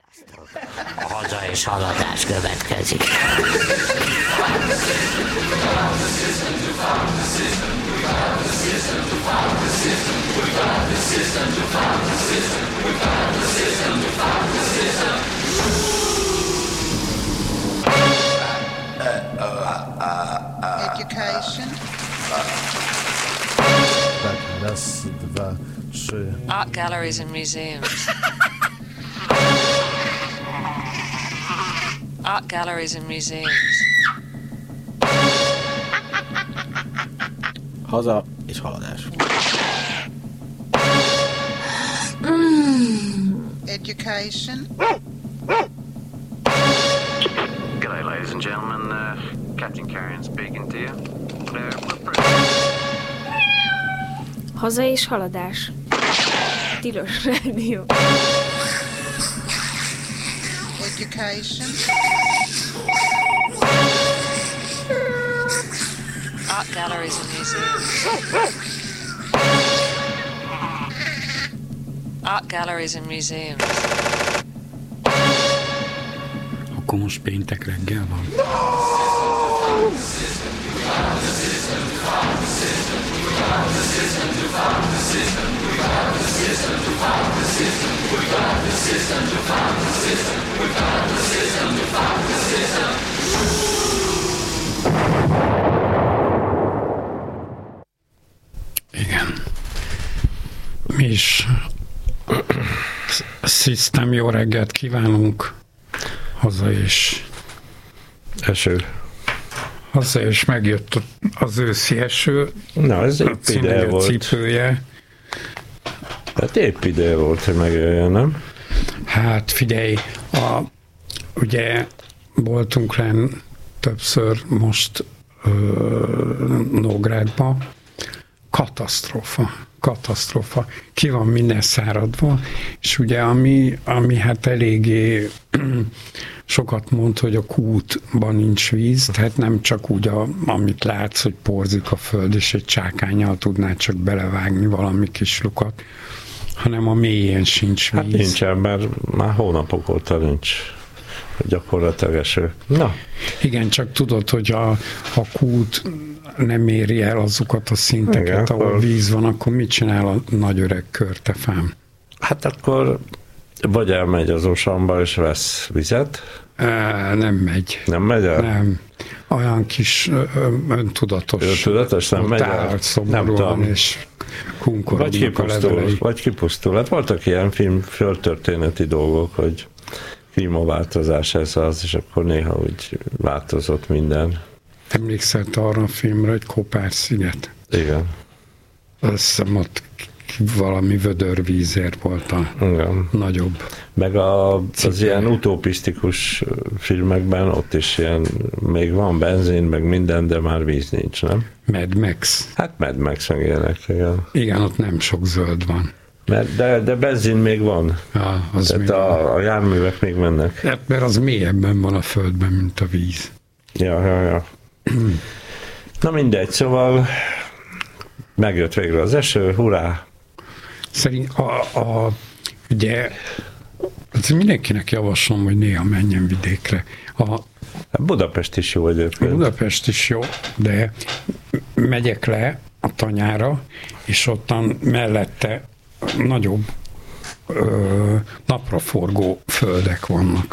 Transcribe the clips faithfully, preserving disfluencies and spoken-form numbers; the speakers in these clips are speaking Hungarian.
A haza és haladás következik. Education. Tak, raz, dwa, trzy. Art galleries and museums. Art galleries and museums. Haza és haladás. Education. G'day, ladies and gentlemen. Uh, Captain Carrion speaking to you. Uh, we're pretty... Haza és haladás. Tilos rádió. Education. Art galleries and museums. Art galleries and museums. Akkor most péntek reggel van. Igen. Mi is System, jó reggelt kívánunk. Haza és eső. Haza és megjött az őszi eső. Na, ez épp ide volt. Cipője. Hát épp ide volt, hogy megjöjjön, nem? Hát figyelj, a, ugye voltunk lenn többször most ö, Nógrádba, katasztrófa, katasztrófa. Ki van minden száradva, és ugye ami, ami hát eléggé sokat mond, hogy a kútban nincs víz, tehát nem csak úgy, a, amit látsz, hogy porzik a föld, és egy csákánnyal tudnád csak belevágni valami kis lukat, hanem a mélyén sincs víz. Hát nincsen, mert már hónapok óta nincs gyakorlatilag eső. Na. Igen, csak tudod, hogy a, a kút nem éri el azokat a szinteket, igen, ahol akkor víz van, akkor mit csinál a nagy öreg körtefám? Hát akkor vagy elmegy az Osamba és vesz vizet. E, nem megy. Nem megy el? Nem. Olyan kis öntudatos. Öntudatos nem megy el? Nem tudom. És kunkorodnak a levelei. Vagy kipusztul. Hát voltak ilyen film, földtörténeti dolgok, hogy klímaváltozás ez az, és akkor néha úgy változott minden. Emlékszel arra a filmre, hogy Kopár-sziget? Igen. Azt hiszem, ott valami vödörvízért volt a igen. nagyobb. Meg a, az ilyen utopisztikus filmekben ott is ilyen, még van benzin, meg minden, de már víz nincs, nem? Mad Max. Hát Mad Max meg ilyenek, igen. Igen, ott nem sok zöld van. Mert, de, de benzin még van. Ja, az Tehát még a, a járművek még mennek. Hát, mert az mélyebben van a földben, mint a víz. Ja, ja, ja. Na mindegy, szóval megjött végre az eső, hurrá! Szerint a, a ugye mindenkinek javaslom, hogy néha menjen vidékre. A, Budapest is jó egyébként. Budapest is jó, de megyek le a Tanyára, és ottan mellette nagyobb ö, napraforgó földek vannak.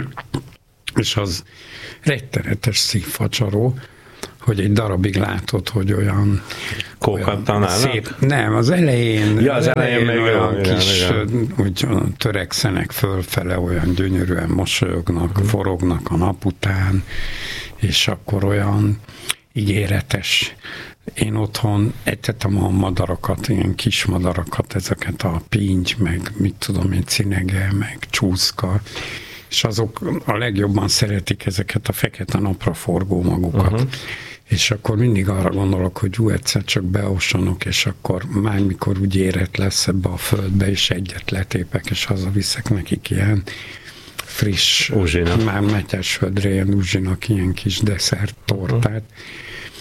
És az rettenetes szívfacsaró, hogy egy darabig látod, hogy olyan, olyan szép, nem, az elején, ja, az elején, elején még olyan olyan kis, igen. hogy törekszenek fölfele, olyan gyönyörűen mosolyognak, hmm. forognak a nap után, és akkor olyan ígéretes. Én otthon etetem a madarakat, ilyen kis madarakat, ezeket a pinty, meg mit tudom én, cinege, meg csúszka, és azok a legjobban szeretik ezeket a fekete napraforgó magukat. Uh-huh. És akkor mindig arra gondolok, hogy jú, egyszer csak beosonok, és akkor már mikor úgy érett lesz ebbe a földbe, és egyet letépek, és hazaviszek nekik ilyen friss, uzsina. Már Metyesföldre ilyen uzsinak ilyen kis desszert tortát. Uh-huh.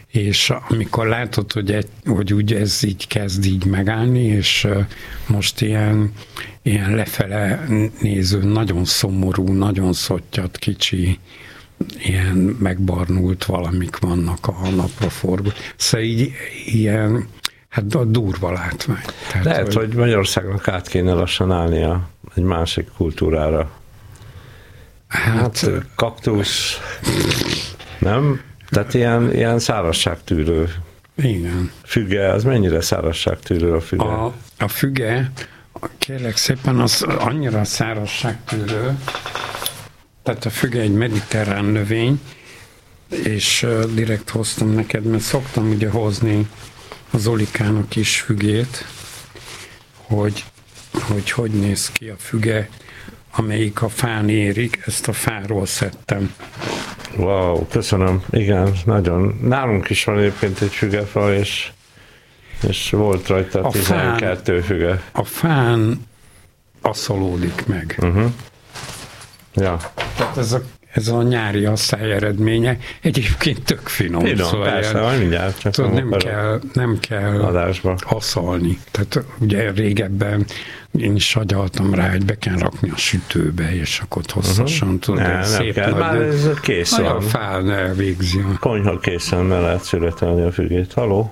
és amikor látod, hogy, egy, hogy úgy ez így kezd így megállni, és most ilyen, ilyen lefele néző, nagyon szomorú, nagyon szottyat, kicsi, ilyen megbarnult valamik vannak a napraforgó. Szóval így ilyen, hát durva látvány. Tehát, lehet, hogy... hogy Magyarországnak át kéne lassan állnia egy másik kultúrára. Hát, hát kaktusz, nem? Tehát ilyen, ilyen szárazságtűrő. Igen. Füge, az mennyire szárazságtűrő a füge? A, a füge, kérlek szépen, az annyira szárazságtűrő, tehát a füge egy mediterrán növény, és uh, direkt hoztam neked, mert szoktam ugye hozni az Olikának is fügét, hogy, hogy hogy néz ki a füge, amelyik a fán érik, ezt a fáról szedtem. Wow, köszönöm. Igen, nagyon. Nálunk is van egyébként egy fügefa, és, és volt rajta a tizenkettő füge. A fán asszolódik meg. Uh-huh. Ja. Tehát ez a, ez a nyári asszály eredménye egyébként tök finom. Finom, szóval persze, ilyen, mindjárt. Csak tudod, nem, kell, nem kell adásba asszalni. Tehát ugye régebben én is agyaltam rá, hogy be kell rakni a sütőbe, és akkor hosszasan uh-huh. tudod, ne, szép kell. nagy. Már ez kész van. A fán elvégzi. A konyha készen, mert lehet születelni a fügét. Haló?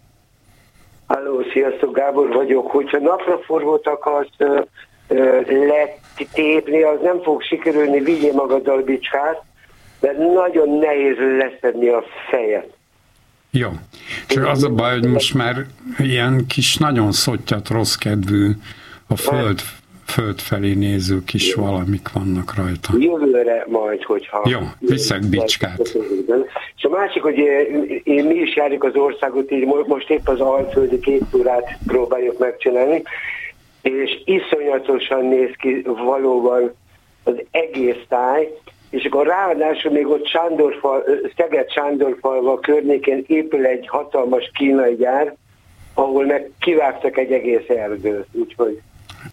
Halló, sziasztok, Gábor vagyok. Hogyha napraforgót akarsz ö, ö, letépni, az nem fog sikerülni, vigyél magaddal bicskát, mert nagyon nehéz leszedni a fejet. Jó. Csak az a baj, hogy most már ilyen kis, nagyon szottyat, rossz kedvű, a föld, föld felé néző kis valamik vannak rajta. Jövőre majd, hogyha... Jó, viszek bicskát. És a másik, hogy én, mi is járjuk az országot, így most épp az alföldi két túrát próbáljuk megcsinálni, és iszonyatosan néz ki valóban az egész táj, és akkor ráadásul még ott Sándorfal, Szeged Sándorfalva környékén épül egy hatalmas kínai gyár, ahol meg kivágtak egy egész erdőt, úgyhogy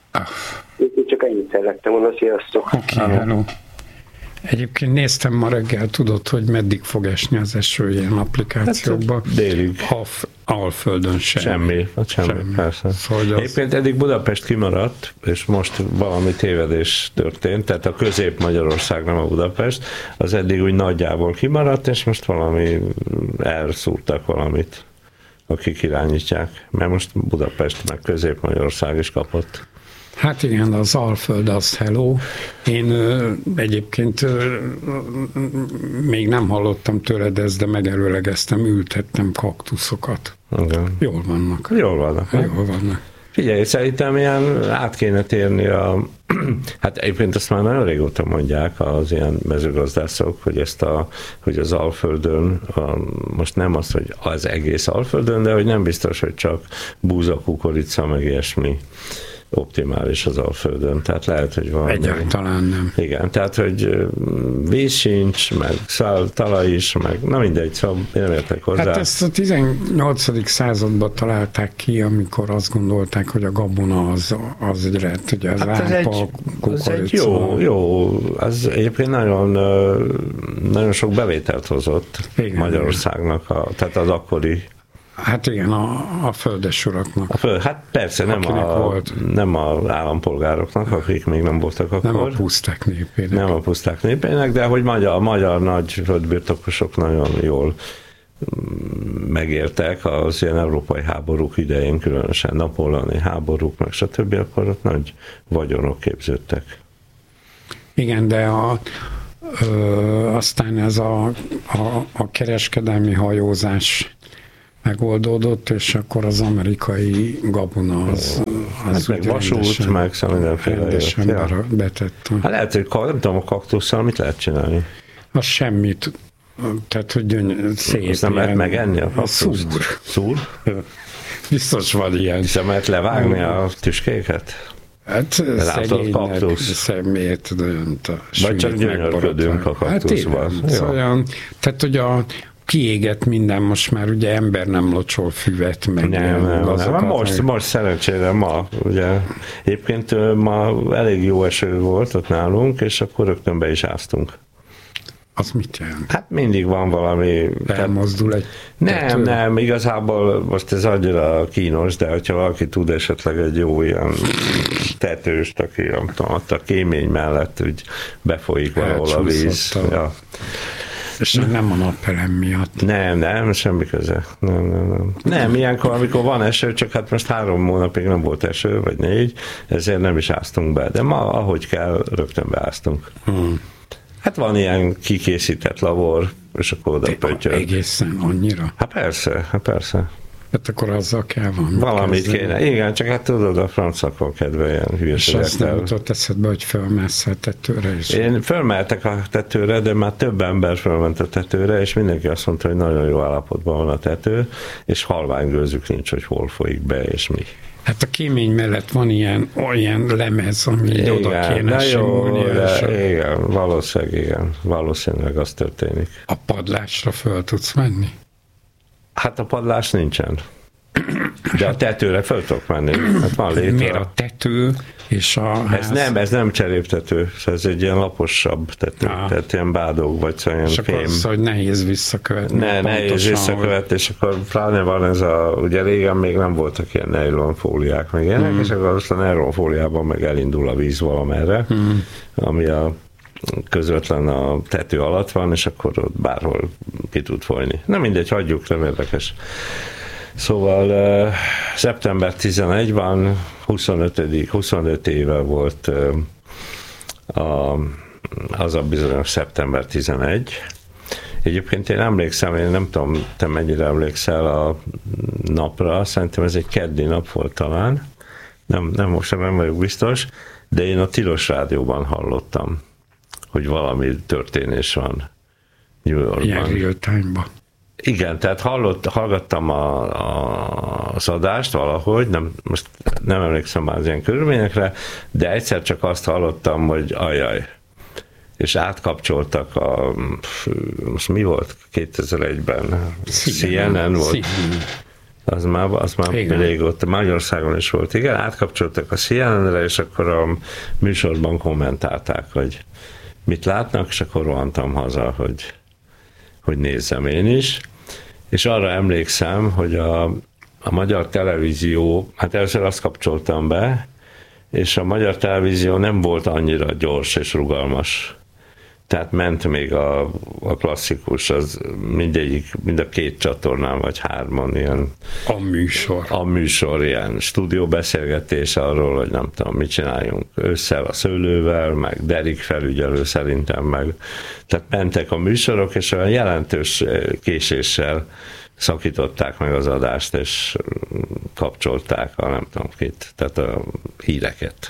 én csak ennyit szerettem volna, sziasztok! Oké, okay, hello. Egyébként néztem ma reggel, tudod, hogy meddig fog esni az eső ilyen applikációkban? Hát, délig. Alf, Alföldön semmi. Semmi, hát semmi, semmi. Persze. Szóval az... Egyébként eddig Budapest kimaradt, és most valami tévedés történt, tehát a Közép-Magyarország, nem a Budapest, az eddig úgy nagyjából kimaradt, és most valami elszúrtak valamit, akik irányítják, mert most Budapest meg Közép-Magyarország is kapott. Hát igen, az Alföld az hello. Én ö, egyébként ö, még nem hallottam tőled ezt, de megelőlegeztem, ültettem kaktuszokat. Igen. Jól vannak. Jól vannak. Jól vannak. Figyelj, szerintem ilyen át kéne térni a... Hát egyébként azt már nagyon régóta mondják az ilyen mezőgazdászok, hogy, ezt a, hogy az Alföldön, a, most nem az, hogy az egész Alföldön, de hogy nem biztos, hogy csak búza, kukorica, meg ilyesmi optimális az Alföldön, tehát lehet, hogy van. Egyáltalán nem. Igen, tehát, hogy víz sincs, meg szál, talaj is, meg na mindegy, szóval nem értek hozzá. Hát ezt a tizennyolcadik században találták ki, amikor azt gondolták, hogy a gabona az, az egy rett, ugye az hát ápa, kukorica. Ez egy jó, jó, az egyébként nagyon, nagyon sok bevételt hozott igen, Magyarországnak, a, tehát az akkori. Hát igen, a, a földesuraknak. A föld, hát persze, nem a, volt. nem a állampolgároknak, akik még nem voltak akkor. Nem a puszták népének. Nem a puszták népének, de hogy magyar, a magyar nagy földbirtokosok nagyon jól megértek az ilyen európai háborúk idején, különösen napóleoni háborúk, meg stb., akkor ott nagy vagyonok képződtek. Igen, de a, ö, aztán ez a, a, a kereskedelmi hajózás megoldódott, és akkor az amerikai gabona az, az hát meg vasút, meg szóval mindenféle ja. betettem. Hát lehet, hogy nem tudom, a kaktusszal mit lehet csinálni? Az semmit. Tehát, hogy gyöny- szép. Azt nem lehet megenni a kaktuszt? Szúr. Szúr? Biztos van ilyen. Hiszen lehet levágni a tüskéket? Hát szegénynek szemét dönt a vagy csak gyönyörködünk a kaktuszban. Hát olyan, tehát, hogy a kiégett minden, most már ugye ember nem locsol füvet, meg nem, nem, nem. Most, meg... most szerencsére ma, ugye, egyébként ma elég jó eső volt ott nálunk, és akkor rögtön be is áztunk. Az mit jelent? Hát mindig van valami... Elmozdul egy Nem, tető? nem, igazából most ez annyira kínos, de hogyha valaki tud esetleg egy jó ilyen tetőst, aki nem tudom, ott a kémény mellett úgy befolyik valahol a víz. Elcsúszott a- Ja. És nem a napelem miatt. Nem, nem, semmi köze. Nem, nem, nem. Nem, ilyenkor, amikor van eső, csak hát most három hónapig nem volt eső, vagy négy, ezért nem is áztunk be. De ma, ahogy kell, rögtön beáztunk. Hmm. Hát van ilyen kikészített labor, és akkor oda De pöttyöl. egészen annyira. Hát persze, hát persze. Hát akkor azzal kell valamit Valamit kezdeni. kéne. Igen, csak hát tudod, a francokon kedve ilyen És azt nem hülyeségekkel. jutott eszedbe, hogy fölmássz a tetőre is. Én fölmeltek a tetőre, de már több ember fölment a tetőre, és mindenki azt mondta, hogy nagyon jó állapotban van a tető, és halvány gőzük nincs, hogy hol folyik be, és mi. Hát a kémény mellett van ilyen olyan lemez, ami így oda kéne de jó, simulni, és a- de igen, valószínűleg igen, valószínűleg az történik. a padlásra föl tudsz menni. Hát a padlás nincsen. De a tetőre föl tudok menni. Hát van létre. Miért a tető és a ház? Ez nem, ez nem cseréptető, ez egy ilyen laposabb tető, Ah. tehát ilyen bádóg, vagy szóval ilyen és akkor fém. az, hogy nehéz visszakövetni. Ne, nehéz pontosan, visszakövetni, és akkor pláne van ez a, ugye régen még nem voltak ilyen nylonfóliák, meg ilyenek, Hmm. és akkor azt a nylonfóliában meg elindul a víz valamerre, Hmm. ami a közvetlen a tető alatt van, és akkor ott bárhol ki tud folyni. Nem mindegy, hagyjuk, nem érdekes. Szóval uh, szeptember tizenegy van, huszonötödik huszonöt éve volt uh, a, az a bizonyos szeptember tizenegy. Egyébként én emlékszem, én nem tudom, te mennyire emlékszel a napra, szerintem ez egy keddi nap volt talán, nem, nem most sem nem vagyok biztos, de én a Tilos Rádióban hallottam, hogy valami történés van New Yorkban. Ilyen real time-ba. Igen, tehát hallott, hallgattam a, a, az adást valahogy, nem, most nem emlékszem már az ilyen körülményekre, de egyszer csak azt hallottam, hogy ajaj, és átkapcsoltak a, most mi volt kétezer-egyben? C N N volt. Az már, az már régóta, Magyarországon is volt. Igen, átkapcsoltak a C N N-re, és akkor a műsorban kommentálták, hogy mit látnak, és akkor rohantam haza, hogy, hogy nézzem én is. És arra emlékszem, hogy a, a magyar televízió, hát először azt kapcsoltam be, és a magyar televízió nem volt annyira gyors és rugalmas. Tehát ment még a, a klasszikus, az mindegyik, mind a két csatornán, vagy hárman ilyen... A műsor. A műsor, ilyen stúdióbeszélgetés arról, hogy nem tudom, mit csináljunk ősszel a szőlővel, meg Derik felügyelő szerintem, meg... Tehát mentek a műsorok, és olyan jelentős késéssel szakították meg az adást, és kapcsolták a nem tudom kit, tehát a híreket.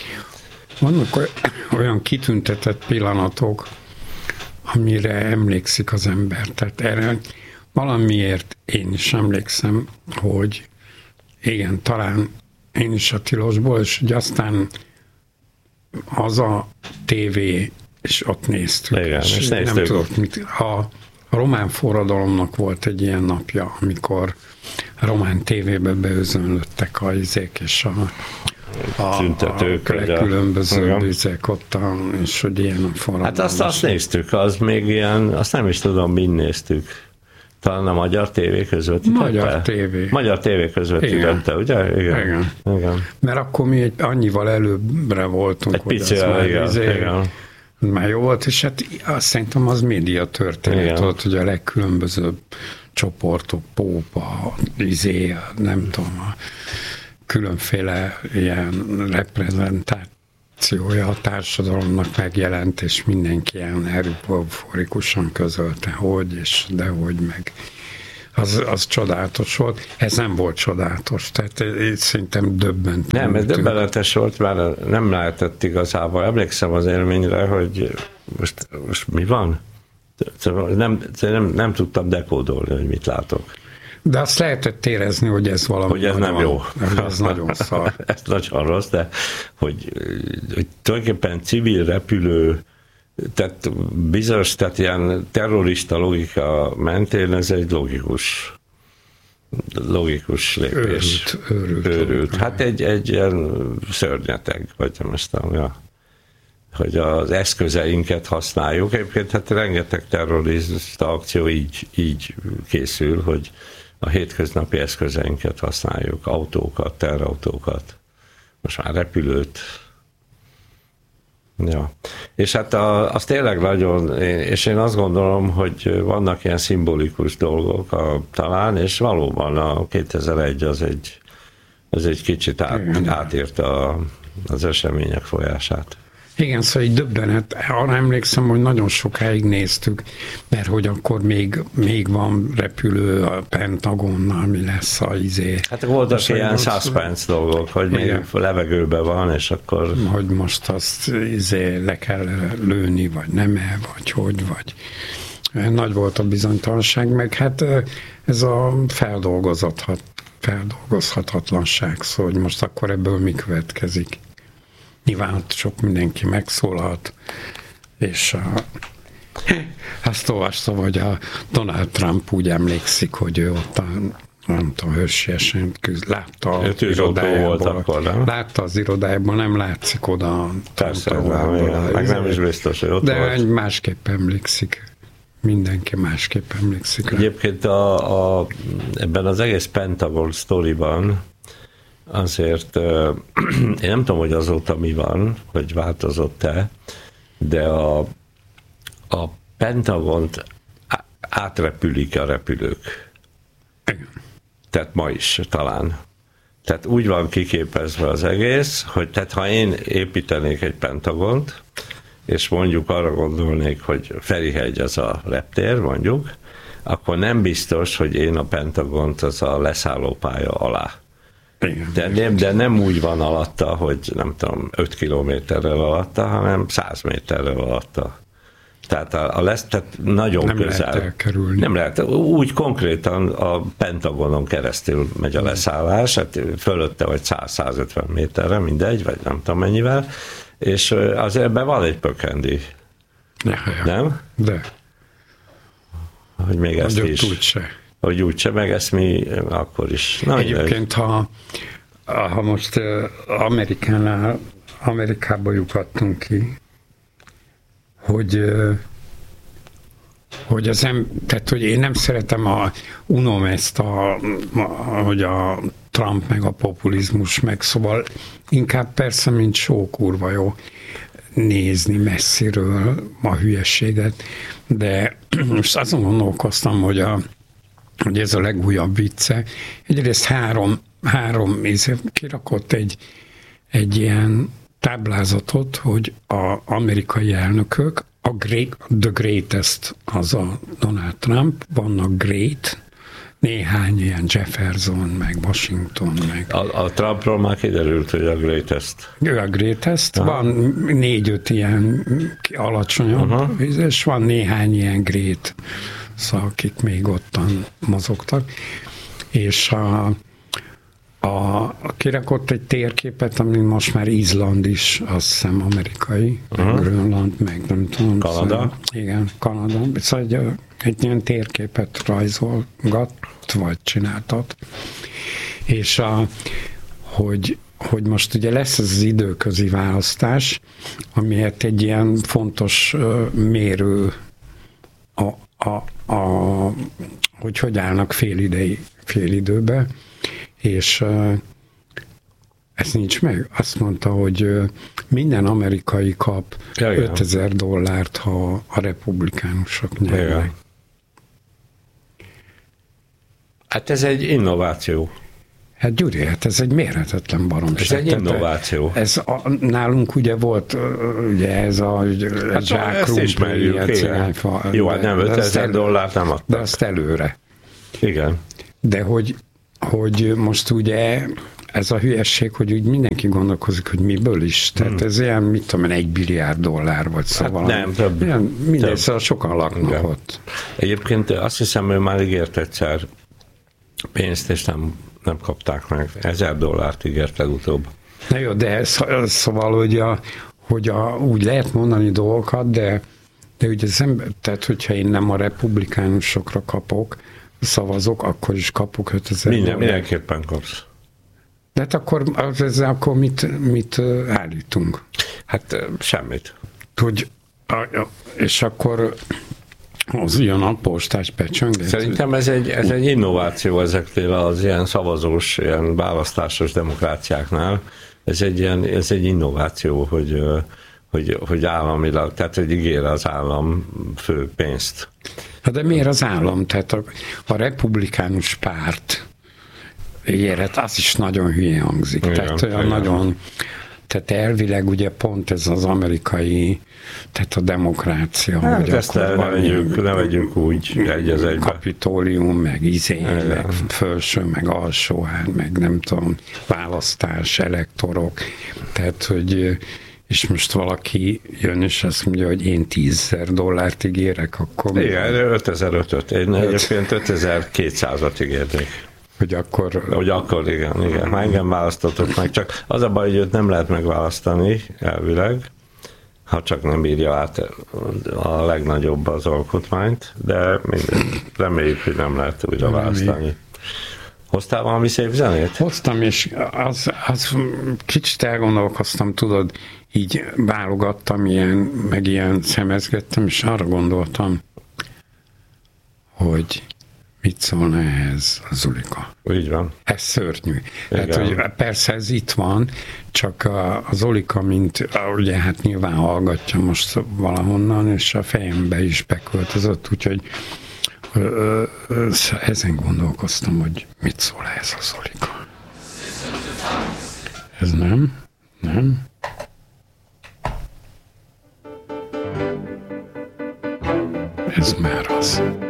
Vannak olyan kitüntetett pillanatok, amire emlékszik az ember. Tehát erre valamiért én is emlékszem, hogy igen, talán én is a Tilosból, és hogy aztán az a tévé, és ott néztük. Igen, és és nem néztük. tudok, mit, a román forradalomnak volt egy ilyen napja, amikor a román tévébe beözönlöttek a izék, és a a, tüntetők, a legkülönböző igen. bizek ott, a, és hogy ilyen a forradalom. Hát azt, azt néztük, az még ilyen, azt nem is tudom, mind néztük. Talán a Magyar Tévé közvetítette? Magyar tévé. Magyar Tévé közvetítette, ugye? Igen. Igen. Igen. Mert akkor mi egy, annyival előbbre voltunk. Egy hogy picivel, az már igen, izé- igen. Már jó volt, és hát azt szerintem az média történet Igen. volt, hogy a legkülönbözőbb csoportok, pópa, izé, nem tudom, a különféle ilyen reprezentációja a társadalomnak megjelent, és mindenki ilyen euforikusan közölte, hogy és dehogy meg. Az, az csodálatos volt. Ez nem volt csodálatos, tehát én szerintem döbbent. Nem, ez döbbenetes volt, mert nem lehetett igazából. Emlékszem az élményre, hogy most, most mi van? Nem, nem, nem tudtam dekódolni, hogy mit látok. De azt lehetett érezni, hogy ez valami Hogy ez nem nagyon, jó. Ez nagyon szar. Ez nagyon rossz, de hogy, hogy tulajdonképpen civil repülő, tehát bizonyos, tehát ilyen terrorista logika mentén ez egy logikus logikus lépés. Őrült, őrült. őrült. Hát egy, egy ilyen szörnyeteg, vagy nem is tudom, ja. hogy az eszközeinket használjuk. Egyébként hát rengeteg terrorista akció így, így készül, hogy a hétköznapi eszközeinket használjuk, autókat, terrautókat, most már repülőt. Ja. És hát a, az tényleg nagyon, és én azt gondolom, hogy vannak ilyen szimbolikus dolgok a, talán, és valóban a kétezer-egy az egy, az egy kicsit át, átírta a, az események folyását. Igen, szóval egy döbbenet. Arra emlékszem, hogy nagyon sokáig néztük, mert hogy akkor még, még van repülő a Pentagonnal, mi lesz a izé. Hát voltak Most ilyen most- suspense dolgok, hogy még Igen. levegőben van, és akkor... Hogy most azt izé le kell lőni, vagy nem -e, vagy hogy, vagy nagy volt a bizonytalanság, meg hát ez a feldolgozathat, feldolgozhatatlanság, szóval hogy most akkor ebből mi következik. Nyilván sok mindenki megszólalt, és a, azt olvastam, hogy a Donald Trump úgy emlékszik, hogy ő ott a, nem tudom, hősiesen küzd, látta az Tűzoltó volt akkor, nem? látta az irodájából, nem látszik oda a Persze, Trump nem, továbbból igen, a- meg nem is biztos, hogy ott de volt. egy másképp emlékszik. Mindenki másképp emlékszik rá. Egyébként a, a, ebben az egész Pentagon sztoriban azért euh, én nem tudom, hogy azóta mi van, hogy változott-e, de a, a Pentagont á- átrepülik a repülők. Igen. Tehát ma is talán. Tehát úgy van kiképezve az egész, hogy tehát ha én építenék egy Pentagont, és mondjuk arra gondolnék, hogy Ferihegy az a reptér, mondjuk, akkor nem biztos, hogy én a Pentagont az a leszállópálya alá. Igen. De nem, de nem úgy van alatta, hogy nem tudom, öt kilométerrel alatta, hanem száz méterrel alatta. Tehát a, a lesz, tehát nagyon Nem közel. lehet elkerülni. Nem lehet. Úgy konkrétan a Pentagonon keresztül megy a leszállás, hát fölötte vagy száz-százötven méterre, mindegy, vagy nem tudom mennyivel, és az ebben van egy pökendi. Ja, ja. Nem? De. Hogy még ezt Hogy is. ott úgyse. Hogy úgyse, meg ezt mi akkor is. Na, Egyébként, ha, ha most uh, Amerikánál, Amerikába lyukadtunk ki, hogy, uh, hogy az em, tehát, hogy én nem szeretem, a, unom ezt, a, a, hogy a Trump meg a populizmus meg, szóval inkább persze, mint só kurva jó nézni messziről a hülyességet, de most azon gondolkoztam, hogy a hogy ez a legújabb vicce. Egyrészt három, három kirakott egy, egy ilyen táblázatot, hogy az amerikai elnökök, a great, the greatest az a Donald Trump, vannak great, néhány ilyen Jefferson, meg Washington, meg... A, a Trumpról már kiderült, hogy a greatest. Ő a greatest, aha. Van négy-öt ilyen alacsonyabb, aha. És van néhány ilyen great, szóval akik még ottan mozogtak, és a, a, a kirakott egy térképet, ami most már Izland is, azt hiszem amerikai, uh-huh. meg Grönland, meg nem tudom. Kanada. Szóval, igen, Kanada. Szóval egy, egy ilyen térképet rajzolgat, vagy csináltat, és a, hogy hogy most ugye lesz az időközi választás, amiért egy ilyen fontos uh, mérő a, a, a, hogy hogy állnak fél, idei, fél időbe, és uh, ez nincs meg. Azt mondta, hogy uh, minden amerikai kap ja, ötezer dollárt, ha a republikánusok nyernek. Ja. Hát ez egy innováció. Hát Gyuri, hát ez egy mérhetetlen baromság. Ez egy innováció. Ez a, nálunk ugye volt, ugye ez a hát zsákrumpli, jó, hát nem ötezer dollárt nem adtak. De azt előre. Igen. De hogy, hogy most ugye ez a hülyesség, hogy úgy mindenki gondolkozik, hogy miből is. Tehát hmm. ez ilyen, mit tudom én, egy milliárd dollár vagy szóval. Hát nem, több. Ilyen, mindegy, szóval sokan laknak igen. ott. Egyébként azt hiszem, hogy már ígért egyszer pénzt, és nem nem kapták meg. Ezer dollárt ígért legutóbb. Na jó, de szóval, hogy, a, hogy a, úgy lehet mondani dolgokat, de, de ugye az ember, tehát hogyha én nem a republikánusokra kapok, szavazok, akkor is kapok ötezer Minden, dollárt. Mindenképpen kapsz. De hát akkor, ezzel akkor mit, mit állítunk? Hát semmit. hogy, és akkor az jön a postás becsönget. Szerintem ez egy, ez egy innováció ezeknél az ilyen szavazós, ilyen választásos demokráciáknál. Ez egy, ilyen, ez egy innováció, hogy, hogy, hogy államilag, tehát hogy ígér az állam fő pénzt. De miért az állam? Tehát a, a republikánus párt ígéret, az is nagyon hülye hangzik. Igen, tehát olyan igen. nagyon... Tehát elvileg ugye pont ez az amerikai, tehát a demokrácia, hát hogy ezt akkor ne vegyünk, ne vegyünk úgy egy az egyben. Kapitólium, meg izé, meg felső, meg alsóház, meg nem tudom, választás, elektorok. Tehát, hogy és most valaki jön és azt mondja, hogy én tízezer dollárt ígérek, akkor... Igen, ötezer-ötöt. Én egyébként ötezer-kétszázat ígérnék. Hogy akkor... Hogy akkor, igen, igen. Ha engem választottok meg, csak az a baj, hogy őt nem lehet megválasztani elvileg, ha csak nem írja át a legnagyobb az alkotmányt, de minden, reméljük, hogy nem lehet újra választani. Hoztál valami szép zenét? Hoztam, és az, az kicsit elgondolkoztam, tudod, így válogattam ilyen, meg ilyen szemezgettem, és arra gondoltam, hogy mit szólna ehhez a Zulika? Így van. Ez szörnyű. Hát, hogy persze ez itt van, csak a, a Zulika, mint ugye hát nyilván hallgatja most valahonnan, és a fejembe is beköltözött, úgyhogy ö, ö, ezen gondolkoztam, hogy mit szól ez a Zulika. Ez nem? Nem? Ez már az.